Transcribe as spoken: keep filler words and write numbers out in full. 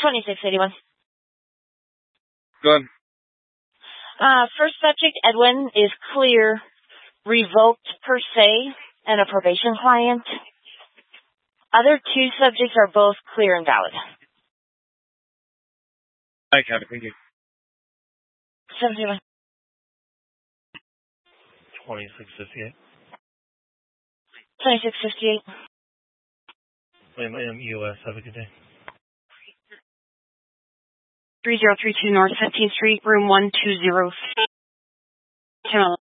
twenty-six eighty-one. Go ahead. Uh, first subject, Edwin, is clear, revoked per se, and a probation client. Other two subjects are both clear and valid. Hi, Kevin. Thank you. seventy-one. twenty-six fifty-eight. twenty-six fifty-eight. William M. U S. Have a good day. three zero three two North fifteenth Street, room one two zero.